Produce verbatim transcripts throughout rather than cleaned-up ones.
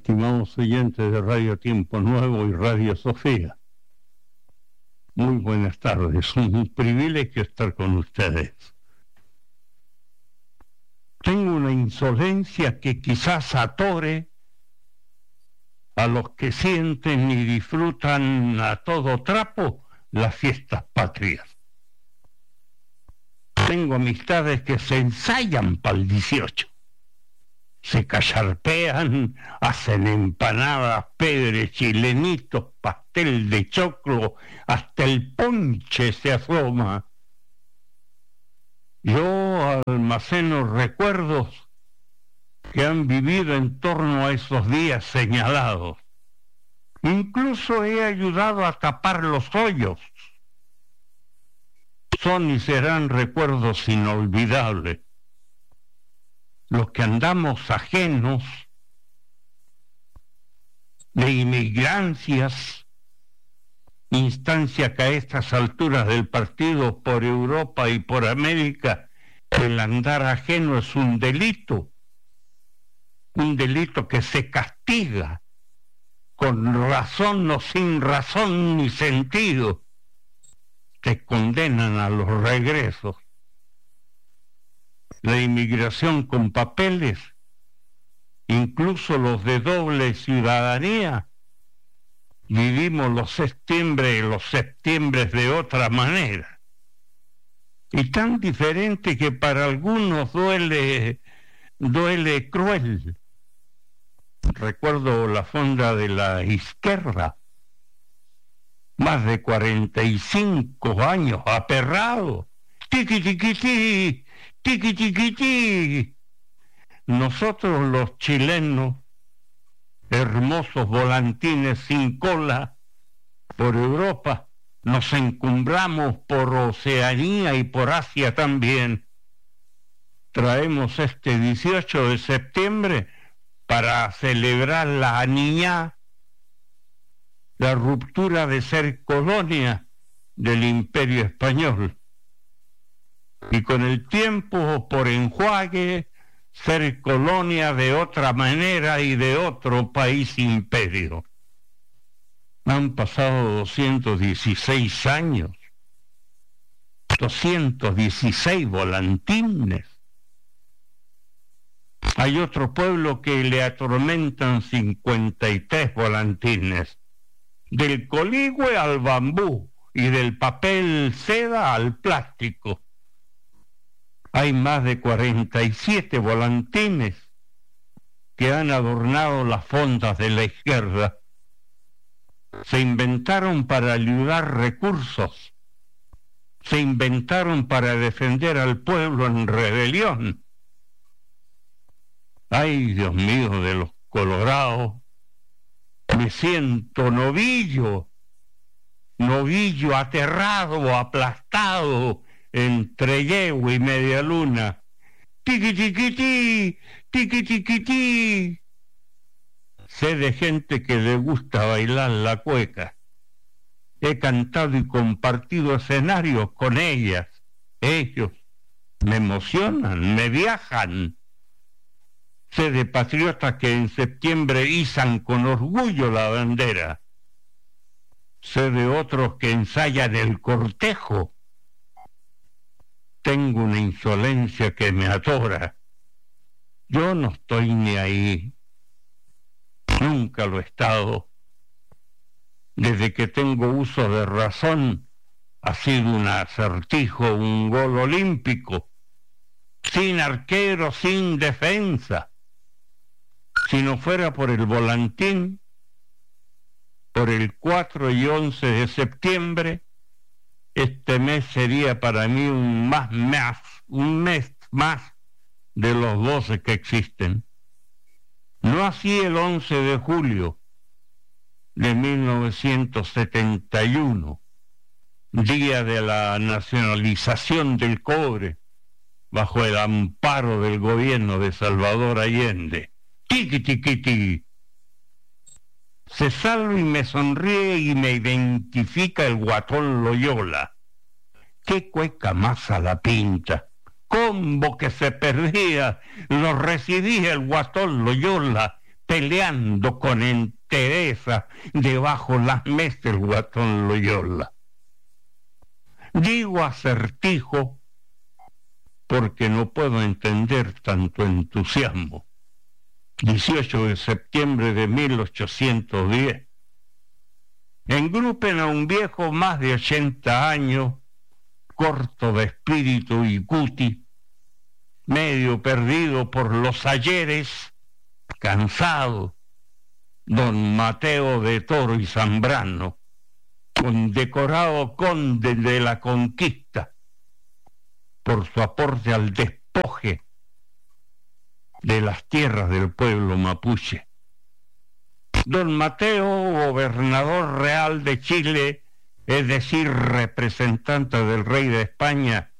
Estimados oyentes de Radio Tiempo Nuevo y Radio Sofía, muy buenas tardes, un privilegio estar con ustedes. Tengo una insolencia que quizás atore a los que sienten y disfrutan a todo trapo las fiestas patrias. Tengo amistades que se ensayan para el dieciocho. Se cacharpean, hacen empanadas, pedres, chilenitos, pastel de choclo, hasta el ponche se asoma. Yo almaceno recuerdos que han vivido en torno a esos días señalados. Incluso he ayudado a tapar los hoyos. Son y serán recuerdos inolvidables. Los que andamos ajenos de inmigrancias, instancia que a estas alturas del partido por Europa y por América, el andar ajeno es un delito, un delito que se castiga con razón o sin razón ni sentido. Te condenan a los regresos. La inmigración con papeles, incluso los de doble ciudadanía, vivimos los septiembre y los septiembres de otra manera. Y tan diferente que para algunos duele, duele cruel. Recuerdo la fonda de la izquierda, más de cuarenta y cinco años, aperrado, tiqui tiqui tiqui. Tiqui, tiqui, tiqui. Nosotros los chilenos, hermosos volantines sin cola, por Europa, nos encumbramos por Oceanía y por Asia también. Traemos este dieciocho de septiembre para celebrar la niña, la ruptura de ser colonia del Imperio Español. Y con el tiempo, por enjuague, ser colonia de otra manera y de otro país imperio. Han pasado doscientos dieciséis años, doscientos dieciséis volantines. Hay otro pueblo que le atormentan cincuenta y tres volantines, del coligüe al bambú y del papel seda al plástico. Hay más de cuarenta y siete volantines que han adornado las fondas de la izquierda. Se inventaron para ayudar recursos. Se inventaron para defender al pueblo en rebelión. Ay, Dios mío, de los colorados, me siento novillo, novillo aterrado, aplastado, entre yegua y media luna. Tiqui tiqui ti, tiqui tiqui ti. Sé de gente que le gusta bailar la cueca. He cantado y compartido escenarios con ellas. Ellos me emocionan, me viajan. Sé de patriotas que en septiembre izan con orgullo la bandera. Sé de otros que ensayan el cortejo. Tengo una insolencia que me atora. Yo no estoy ni ahí. Nunca lo he estado. Desde que tengo uso de razón, ha sido un acertijo, un gol olímpico. Sin arquero, sin defensa. Si no fuera por el volantín, por el cuatro y once de septiembre, este mes sería para mí un más, más, un mes más de los doce que existen. No así el once de julio de mil novecientos setenta y uno, día de la nacionalización del cobre, bajo el amparo del gobierno de Salvador Allende. Tiqui, tiqui, tiqui. Se salva y me sonríe y me identifica el guatón Loyola. ¡Qué cueca más a la pinta! Combo que se perdía, lo residía el guatón Loyola, peleando con entereza debajo las mesas del Guatón Loyola. Digo acertijo porque no puedo entender tanto entusiasmo. dieciocho de septiembre de mil ochocientos diez. Engrupen a un viejo más de ochenta años, corto de espíritu y cuti, medio perdido por los ayeres, cansado, don Mateo de Toro y Zambrano, condecorado conde de la conquista, por su aporte al despoje de las tierras del pueblo mapuche. Don Mateo, gobernador real de Chile, es decir, representante del rey de España,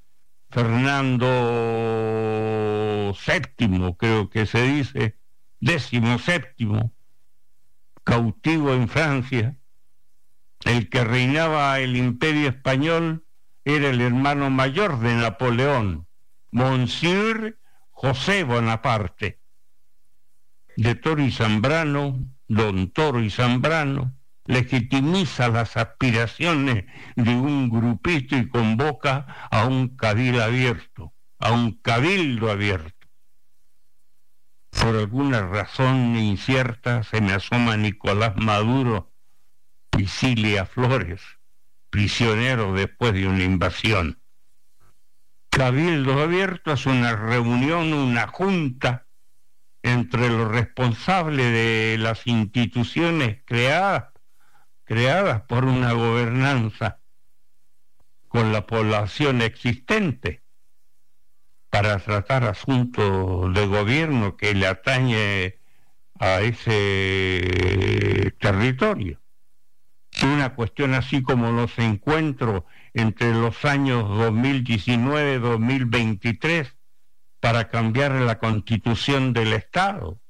Fernando séptimo, creo que se dice, décimo séptimo, cautivo en Francia. El que reinaba el imperio español era el hermano mayor de Napoleón, Monsieur José Bonaparte. De Toro y Zambrano, don Toro y Zambrano, legitimiza las aspiraciones de un grupito y convoca a un cabildo abierto, a un cabildo abierto. Por alguna razón incierta se me asoma Nicolás Maduro y Cilia Flores, prisioneros después de una invasión. Cabildo abierto es una reunión, una junta entre los responsables de las instituciones creadas, creadas por una gobernanza con la población existente para tratar asuntos de gobierno que le atañe a ese territorio. Una cuestión así como los encuentros entre los años dos mil diecinueve y dos mil veintitrés para cambiar la constitución del Estado.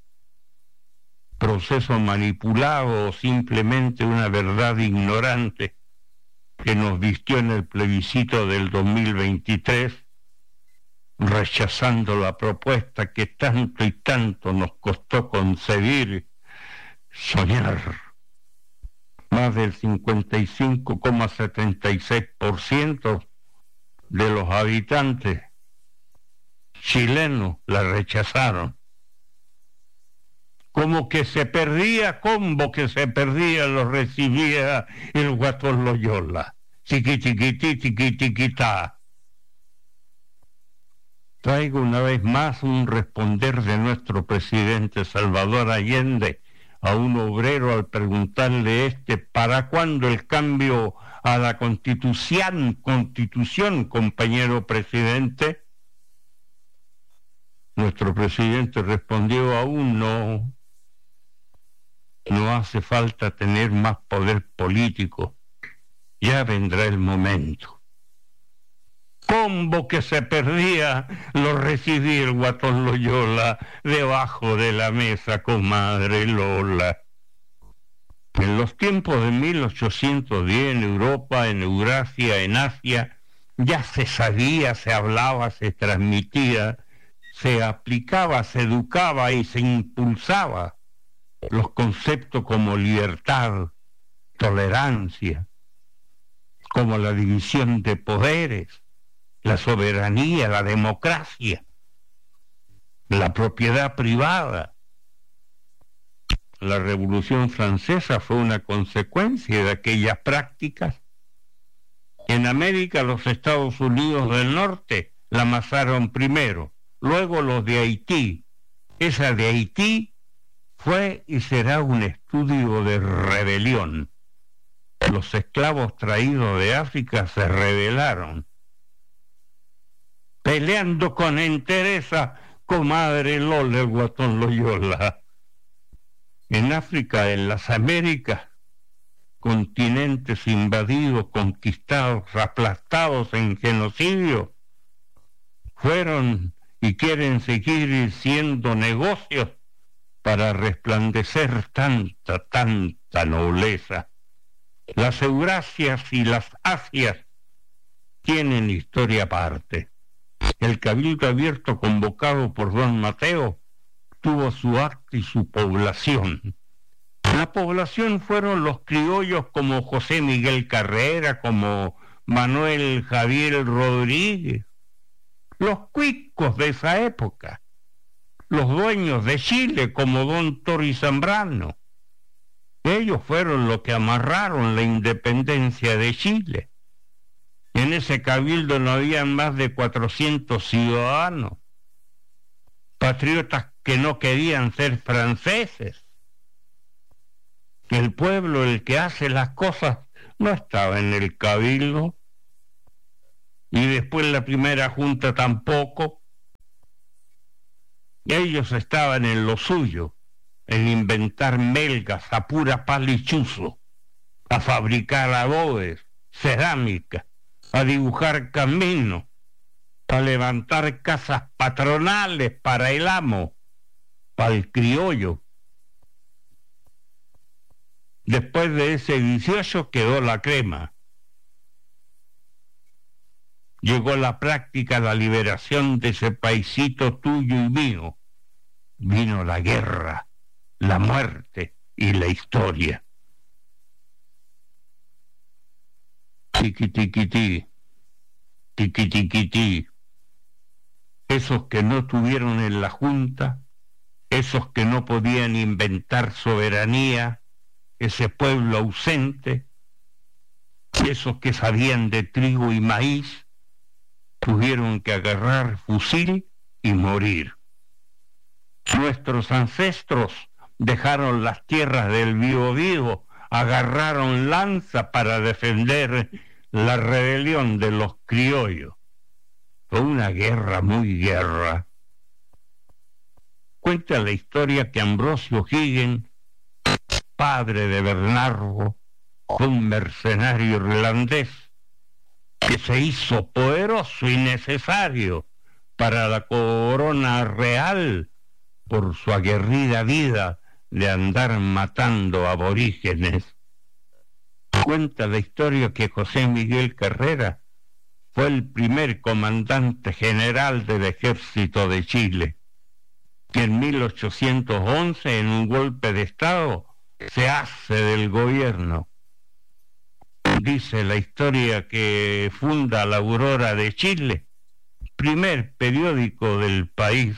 Proceso manipulado o simplemente una verdad ignorante que nos vistió en el plebiscito del dos mil veintitrés, rechazando la propuesta que tanto y tanto nos costó concebir, soñar. Más del cincuenta y cinco coma setenta y seis por ciento de los habitantes chilenos la rechazaron. Como que se perdía, como que se perdía, lo recibía el Guatón Loyola. Chiqui, chiquití, chiquitiquitá. Traigo una vez más un responder de nuestro presidente Salvador Allende a un obrero al preguntarle este, ¿para cuándo el cambio a la constitución, constitución, compañero presidente? Nuestro presidente respondió, aún no, no hace falta tener más poder político, ya vendrá el momento. Combo que se perdía, lo recibí el Guatón Loyola debajo de la mesa, comadre Lola. En los tiempos de mil ochocientos diez, en Europa, en Eurasia, en Asia, ya se sabía, se hablaba, se transmitía, se aplicaba, se educaba y se impulsaba los conceptos como libertad, tolerancia, como la división de poderes, la soberanía, la democracia, la propiedad privada. La Revolución Francesa fue una consecuencia de aquellas prácticas. En América, los Estados Unidos del Norte la amasaron primero, luego los de Haití. Esa de Haití fue y será un estudio de rebelión. Los esclavos traídos de África se rebelaron, peleando con entereza, comadre Lola, el Guatón Loyola. En África, en las Américas, continentes invadidos, conquistados, aplastados en genocidio, fueron y quieren seguir siendo negocios para resplandecer tanta, tanta nobleza. Las Eurasias y las Asias tienen historia aparte. El Cabildo Abierto convocado por don Mateo tuvo su acta y su población. La población fueron los criollos como José Miguel Carrera, como Manuel Javier Rodríguez, los cuicos de esa época, los dueños de Chile como don Torri Zambrano. Ellos fueron los que amarraron la independencia de Chile. En ese cabildo no habían más de cuatrocientos ciudadanos, patriotas que no querían ser franceses. El pueblo, el que hace las cosas, no estaba en el cabildo, y después la primera junta tampoco. Ellos estaban en lo suyo, en inventar melgas a pura pala y chuzo, a fabricar adobes, cerámica, a dibujar caminos, a levantar casas patronales para el amo, para el criollo. Después de ese dieciocho quedó la crema. Llegó la práctica, la liberación de ese paisito tuyo y mío. Vino la guerra, la muerte y la historia. Tiqui tiqui ti, tiqui tiqui ti. Esos que no tuvieron en la Junta, esos que no podían inventar soberanía, ese pueblo ausente, esos que sabían de trigo y maíz, tuvieron que agarrar fusil y morir. Nuestros ancestros dejaron las tierras del Biobío, agarraron lanza para defender la rebelión de los criollos. Fue una guerra muy guerra. Cuenta la historia que Ambrosio Higgins, padre de Bernardo, fue un mercenario irlandés que se hizo poderoso y necesario para la corona real por su aguerrida vida de andar matando aborígenes. Cuenta la historia que José Miguel Carrera fue el primer comandante general del ejército de Chile, que en mil ochocientos once, en un golpe de Estado, se hace del gobierno. Dice la historia que funda la Aurora de Chile, primer periódico del país.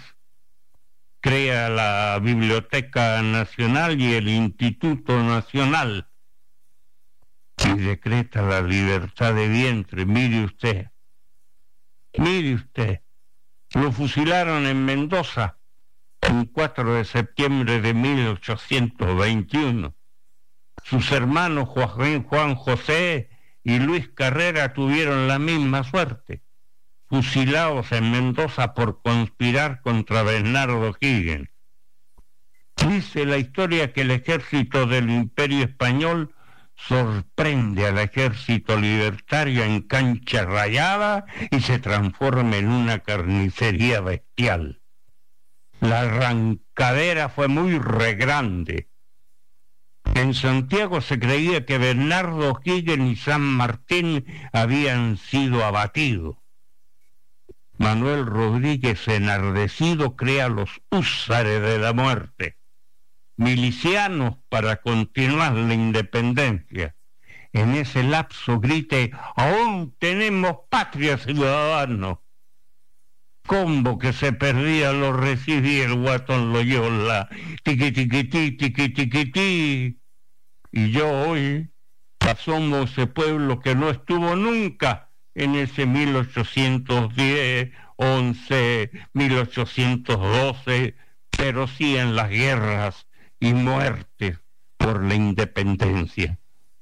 Crea la Biblioteca Nacional y el Instituto Nacional y decreta la libertad de vientre. Mire usted, mire usted, lo fusilaron en Mendoza el cuatro de septiembre de mil ochocientos veintiuno. Sus hermanos Juan, Juan José y Luis Carrera tuvieron la misma suerte, fusilados en Mendoza por conspirar contra Bernardo Higgins. Dice la historia que el ejército del Imperio Español sorprende al ejército libertario en cancha rayada y se transforma en una carnicería bestial. La arrancadera fue muy regrande. En Santiago se creía que Bernardo Higgins y San Martín habían sido abatidos. Manuel Rodríguez, enardecido, crea los húsares de la muerte, milicianos para continuar la independencia. En ese lapso grite: aún tenemos patria, ciudadanos. Combo que se perdía lo recibía el Guatón Loyola, tiqui tiqui ti, tiqui tiqui ti. Y yo hoy asomo ese pueblo que no estuvo nunca en ese mil ochocientos diez, once, mil ochocientos doce, pero sí en las guerras y muertes por la independencia.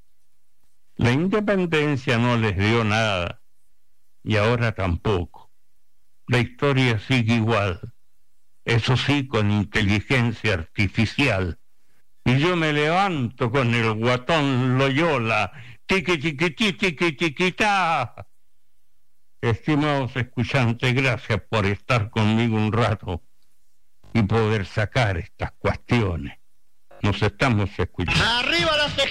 La independencia no les dio nada, y ahora tampoco. La historia sigue igual, eso sí, con inteligencia artificial. Y yo me levanto con el Guatón Loyola, tiqui tiqui ti, tiqui tiqui ta. Estimados escuchantes, gracias por estar conmigo un rato y poder sacar estas cuestiones. Nos estamos escuchando. ¡Arriba las